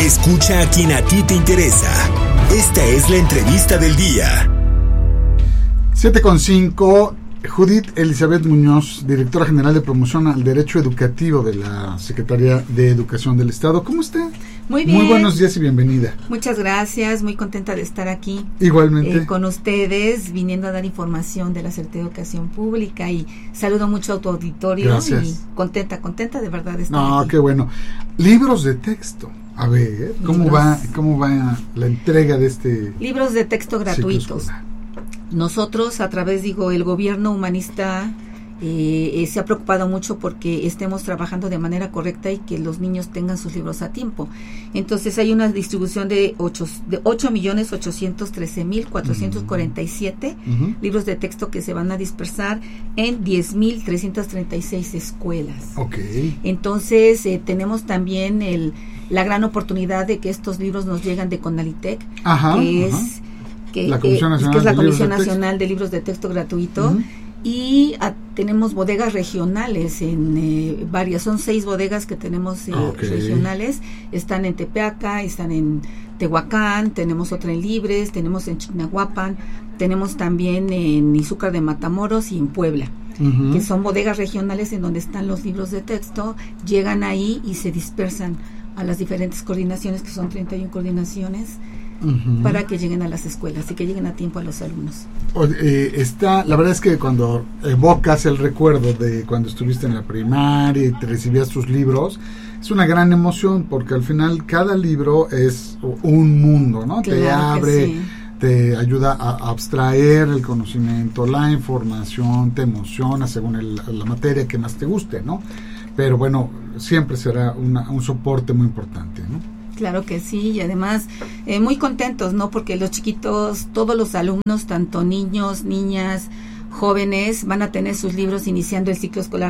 Escucha a quien a ti te interesa. Esta es la entrevista del día. 7:05. Judith Elizabeth Muñoz, directora general de promoción al derecho educativo de la Secretaría de Educación del Estado. ¿Cómo está? Muy bien. Muy buenos días y bienvenida. Muchas gracias, muy contenta de estar aquí. Igualmente. Con ustedes, viniendo a dar información de la Secretaría de Educación Pública, y saludo mucho a tu auditorio. Gracias. Y contenta de verdad de estar No, aquí. qué bueno. Libros de texto. A ver, ¿cómo va la entrega de este libros de texto gratuitos? ciclo escolar? Nosotros, a través, el gobierno humanista se ha preocupado mucho porque estemos trabajando de manera correcta y que los niños tengan sus libros a tiempo. Entonces hay una distribución de 8.813.447 libros de texto que se van a dispersar en 10.336 escuelas. Okay. Entonces tenemos también la gran oportunidad de que estos libros nos llegan de CONALITEC, que es la Comisión Nacional de Libros de Texto Gratuito. Y tenemos bodegas regionales en varias, son 6 bodegas que tenemos regionales. Están en Tepeaca, están en Tehuacán, tenemos otra en Libres, tenemos en Chignahuapan, tenemos también en Izúcar de Matamoros y en Puebla, que son bodegas regionales en donde están los libros de texto. Llegan ahí y se dispersan a las diferentes coordinaciones, que son 31 coordinaciones, para que lleguen a las escuelas y que lleguen a tiempo a los alumnos. La verdad es que cuando evocas el recuerdo de cuando estuviste en la primaria y te recibías tus libros, es una gran emoción, porque al final cada libro es un mundo, ¿no? Claro, te abre, sí. Te ayuda a abstraer el conocimiento, la información, te emociona según la materia que más te guste, ¿no? Pero bueno, siempre será un soporte muy importante, ¿no? Claro que sí, y además muy contentos, ¿no? Porque los chiquitos, todos los alumnos, tanto niños, niñas, jóvenes, van a tener sus libros iniciando el ciclo escolar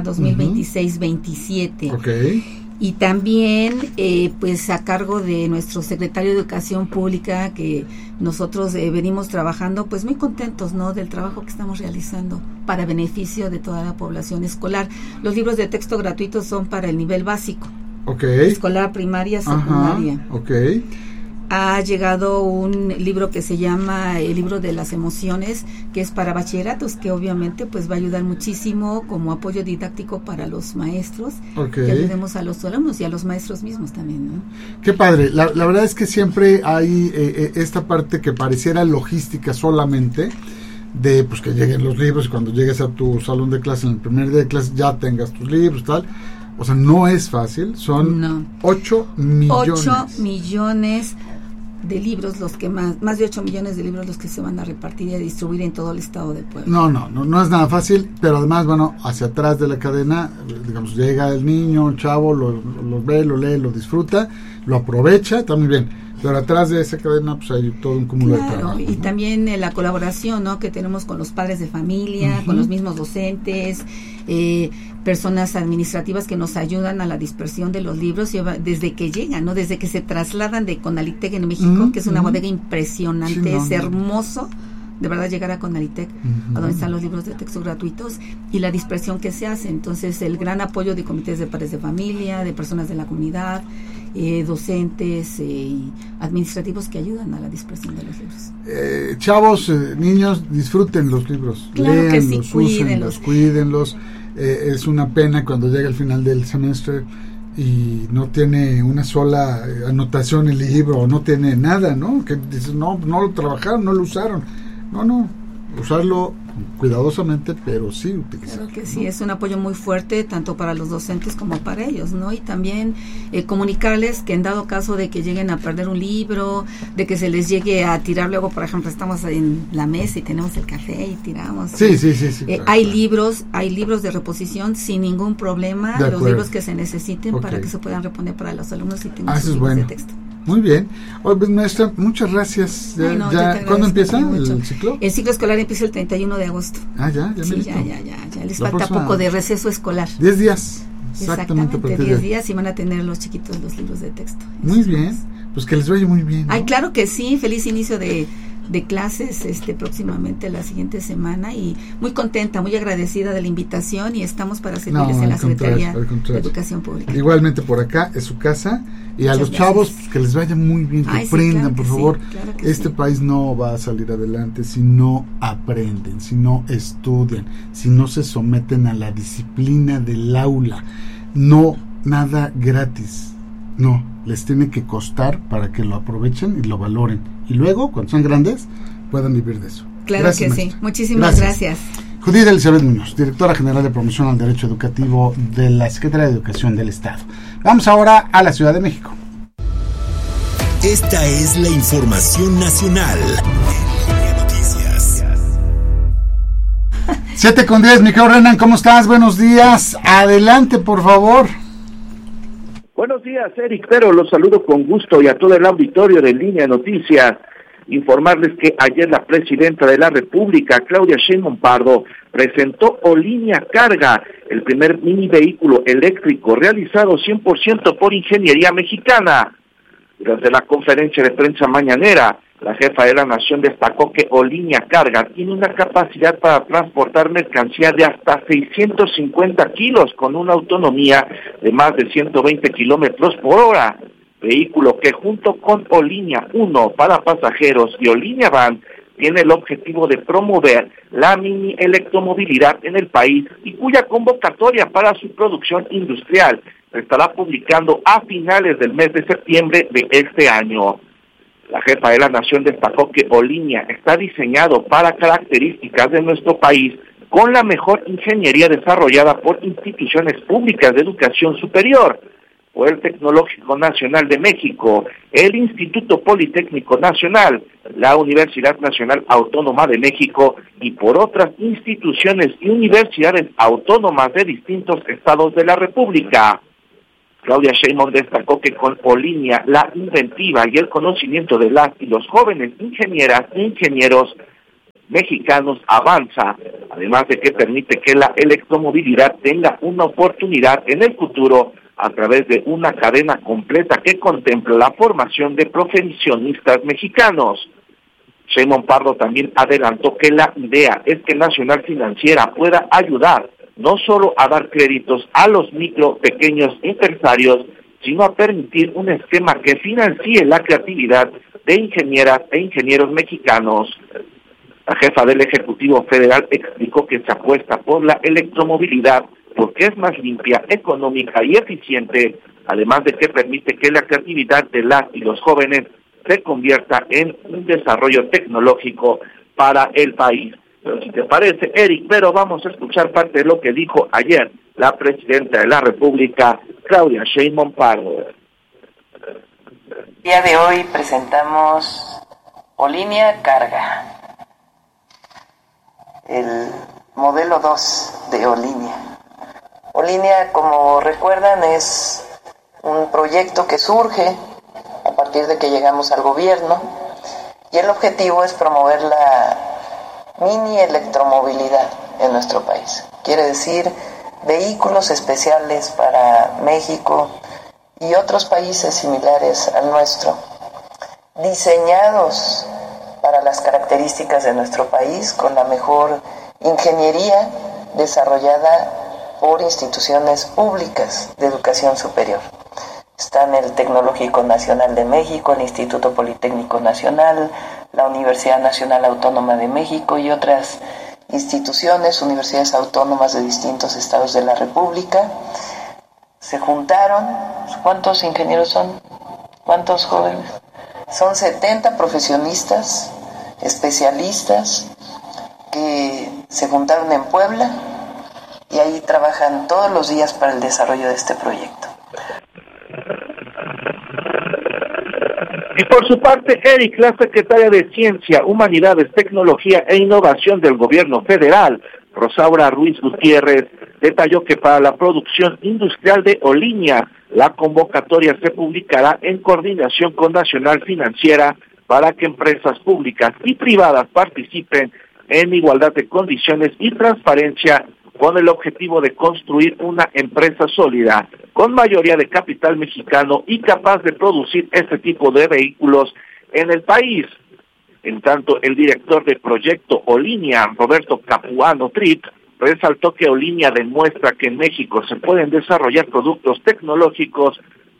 2026-27. Okay. Y también, pues a cargo de nuestro secretario de Educación Pública, que nosotros venimos trabajando, pues muy contentos, ¿no? Del trabajo que estamos realizando para beneficio de toda la población escolar. Los libros de texto gratuitos son para el nivel básico. Okay. Escolar, primaria, secundaria. Okay. Ha llegado un libro que se llama el libro de las emociones, que es para bachilleratos, que obviamente pues va a ayudar muchísimo como apoyo didáctico para los maestros, que ayudemos a los alumnos y a los maestros mismos también, ¿no? Qué padre. La verdad es que siempre hay esta parte que pareciera logística solamente, de pues que lleguen los libros y cuando llegues a tu salón de clase en el primer día de clase ya tengas tus libros, tal. O sea, no es fácil, son 8 millones. 8 millones de libros, los que más de 8 millones de libros los que se van a repartir y a distribuir en todo el estado de Puebla. No es nada fácil, pero además, bueno, hacia atrás de la cadena, digamos, llega el niño, el chavo, lo ve, lo lee, lo disfruta, lo aprovecha, está muy bien. Pero atrás de esa cadena pues hay todo un cúmulo de trabajo, y ¿no? también la colaboración, ¿no? Que tenemos con los padres de familia, con los mismos docentes, personas administrativas que nos ayudan a la dispersión de los libros desde que llegan, ¿no? Desde que se trasladan de CONALITEC en México, que es una bodega impresionante, es hermoso de verdad llegar a CONALITEC, a donde están los libros de texto gratuitos, y la dispersión que se hace. Entonces el gran apoyo de comités de padres de familia, de personas de la comunidad, docentes y administrativos que ayudan a la dispersión de los libros. Chavos, niños, disfruten los libros, claro léanlos, sí, cuídenlos. Es una pena cuando llega el final del semestre y no tiene una sola anotación el libro, o no tiene nada, ¿no? Que dices, no lo trabajaron, no lo usaron. No, usarlo cuidadosamente, pero sí utilizarlo. Claro que sí, ¿no? Es un apoyo muy fuerte tanto para los docentes como para ellos, ¿no? Y también comunicarles que en dado caso de que lleguen a perder un libro, de que se les llegue a tirar luego, por ejemplo, estamos en la mesa y tenemos el café y tiramos. Sí. Claro, hay libros de reposición sin ningún problema, los libros que se necesiten para que se puedan reponer para los alumnos y tengan sus libros de texto. Muy bien. Maestra, muchas gracias. ¿Cuándo empieza el ciclo? El ciclo escolar empieza el 31 de agosto. Ya. Sí, ya les falta poco de receso escolar. 10 días. Exactamente 10 días y van a tener los chiquitos los libros de texto. Muy bien. Pues que les vaya muy bien, ¿no? Ay, claro que sí. Feliz inicio de clases próximamente la siguiente semana, y muy contenta, muy agradecida de la invitación, y estamos para servirles en la Secretaría de Educación Pública. Igualmente por acá es su casa Y a los chavos, pues, que les vaya muy bien, que aprendan, por favor. Claro este país no va a salir adelante si no aprenden, si no estudian, si no se someten a la disciplina del aula. No, nada gratis. No, les tiene que costar para que lo aprovechen y lo valoren. Y luego, cuando sean grandes, puedan vivir de eso. Claro Gracias, que maestra. sí. Muchísimas gracias. Judith Elizabeth Muñoz, directora general de promoción al derecho educativo de la Secretaría de Educación del Estado. Vamos ahora a la Ciudad de México. Esta es la información nacional en Noticias. 7:10, mi querido Renan, ¿cómo estás? Buenos días. Adelante, por favor. Buenos días, Eric, pero los saludo con gusto y a todo el auditorio de Línea Noticias. Informarles que ayer la presidenta de la República, Claudia Sheinbaum Pardo, presentó Olinia Carga, el primer mini vehículo eléctrico realizado 100% por ingeniería mexicana. Durante la conferencia de prensa mañanera, la jefa de la Nación destacó que Olinia Carga tiene una capacidad para transportar mercancía de hasta 650 kilos con una autonomía de más de 120 kilómetros por hora. Vehículo que junto con Olinia 1 para pasajeros y Olinia Van tiene el objetivo de promover la mini electromovilidad en el país y cuya convocatoria para su producción industrial se estará publicando a finales del mes de septiembre de este año. La jefa de la Nación destacó que Olinia está diseñado para características de nuestro país con la mejor ingeniería desarrollada por instituciones públicas de educación superior, por el Tecnológico Nacional de México, el Instituto Politécnico Nacional, la Universidad Nacional Autónoma de México y por otras instituciones y universidades autónomas de distintos estados de la República. Claudia Sheinbaum destacó que con Olinia la inventiva y el conocimiento de las y los jóvenes ingenieras e ingenieros mexicanos avanza, además de que permite que la electromovilidad tenga una oportunidad en el futuro a través de una cadena completa que contempla la formación de profesionistas mexicanos. Sheinbaum Pardo también adelantó que la idea es que Nacional Financiera pueda ayudar no solo a dar créditos a los micro, pequeños empresarios, sino a permitir un esquema que financie la creatividad de ingenieras e ingenieros mexicanos. La jefa del Ejecutivo Federal explicó que se apuesta por la electromovilidad porque es más limpia, económica y eficiente, además de que permite que la creatividad de las y los jóvenes se convierta en un desarrollo tecnológico para el país. Pero si te parece, Eric, pero vamos a escuchar parte de lo que dijo ayer la presidenta de la República, Claudia Sheinbaum Pardo. El día de hoy presentamos Olinia Carga, el modelo 2 de Olinia. Olinia, como recuerdan, es un proyecto que surge a partir de que llegamos al gobierno y el objetivo es promover la mini electromovilidad en nuestro país. Quiere decir vehículos especiales para México y otros países similares al nuestro, diseñados para las características de nuestro país con la mejor ingeniería desarrollada por instituciones públicas de educación superior. Están el Tecnológico Nacional de México, el Instituto Politécnico Nacional, la Universidad Nacional Autónoma de México y otras instituciones, universidades autónomas de distintos estados de la República. Se juntaron, ¿cuántos ingenieros son? ¿Cuántos jóvenes? Son 70 profesionistas, especialistas, que se juntaron en Puebla y ahí trabajan todos los días para el desarrollo de este proyecto. Y por su parte, Eric, la secretaria de Ciencia, Humanidades, Tecnología e Innovación del Gobierno Federal, Rosaura Ruiz Gutiérrez, detalló que para la producción industrial de Olinia, la convocatoria se publicará en coordinación con Nacional Financiera para que empresas públicas y privadas participen en igualdad de condiciones y transparencia con el objetivo de construir una empresa sólida, con mayoría de capital mexicano y capaz de producir este tipo de vehículos en el país. En tanto, el director de proyecto Olinia, Roberto Capuano Trip, resaltó que Olinia demuestra que en México se pueden desarrollar productos tecnológicos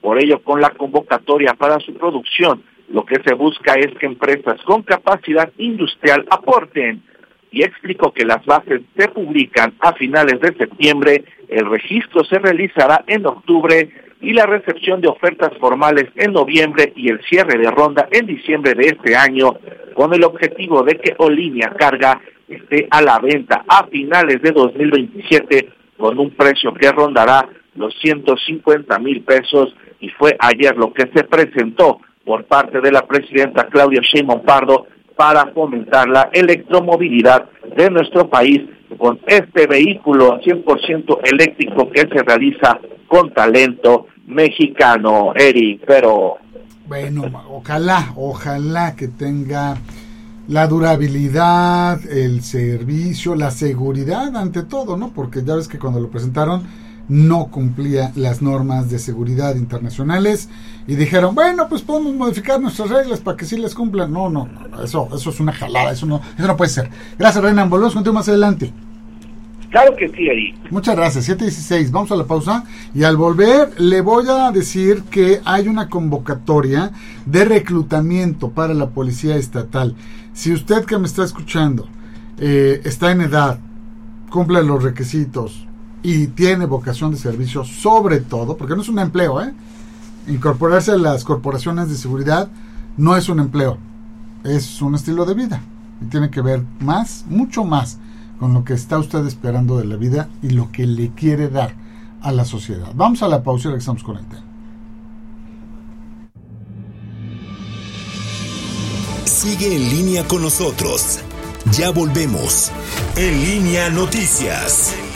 Por ello, con la convocatoria para su producción, lo que se busca es que empresas con capacidad industrial aporten. Y explicó que las bases se publican a finales de septiembre, el registro se realizará en octubre y la recepción de ofertas formales en noviembre y el cierre de ronda en diciembre de este año, con el objetivo de que Olínea Carga esté a la venta a finales de 2027 con un precio que rondará los 150,000 pesos, y fue ayer lo que se presentó por parte de la presidenta Claudia Sheinbaum Pardo para fomentar la electromovilidad de nuestro país con este vehículo 100% eléctrico que se realiza con talento mexicano, Eric. Pero bueno, ojalá que tenga la durabilidad, el servicio, la seguridad ante todo, ¿no? Porque ya ves que cuando lo presentaron no cumplía las normas de seguridad internacionales y dijeron, bueno, pues podemos modificar nuestras reglas para que sí las cumplan. No, eso es una jalada, eso no puede ser. Gracias, Reina, volvemos contigo más adelante. Claro que sí, Eric. Muchas gracias, 7:16, vamos a la pausa y al volver le voy a decir que hay una convocatoria de reclutamiento para la Policía Estatal. Si usted que me está escuchando está en edad, cumple los requisitos y tiene vocación de servicio, sobre todo, porque no es un empleo, incorporarse a las corporaciones de seguridad no es un empleo, es un estilo de vida y tiene que ver mucho más con lo que está usted esperando de la vida y lo que le quiere dar a la sociedad. Vamos a la pausa y regresamos con el tema. Sigue en línea con nosotros. Ya volvemos. En Línea Noticias.